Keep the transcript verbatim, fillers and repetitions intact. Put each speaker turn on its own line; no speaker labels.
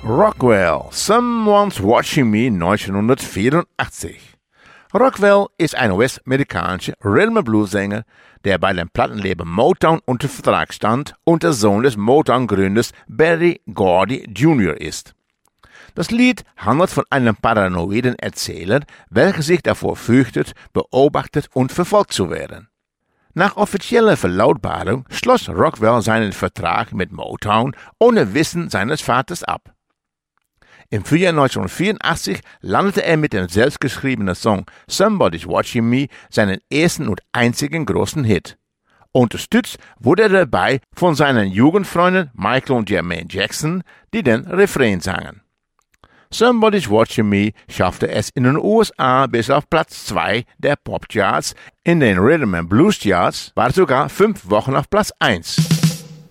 Rockwell, Someone's Watching Me neunzehnhundertvierundachtzig. Rockwell ist ein US-amerikanischer Rhythm-and-Blues-Sänger, der bei dem Plattenlabel Motown unter Vertrag stand und der Sohn des Motown-Gründers Berry Gordy Junior ist. Das Lied handelt von einem paranoiden Erzähler, welcher sich davor fürchtet, beobachtet und verfolgt zu werden. Nach offizieller Verlautbarung schloss Rockwell seinen Vertrag mit Motown ohne Wissen seines Vaters ab. Im Frühjahr neunzehnhundertvierundachtzig landete er mit dem selbstgeschriebenen Song Somebody's Watching Me seinen ersten und einzigen großen Hit. Unterstützt wurde er dabei von seinen Jugendfreunden Michael und Jermaine Jackson, die den Refrain sangen. Somebody's Watching Me schaffte es in den U S A bis auf Platz zwei der Popcharts, in den Rhythm and Blues Charts war sogar fünf Wochen auf Platz eins.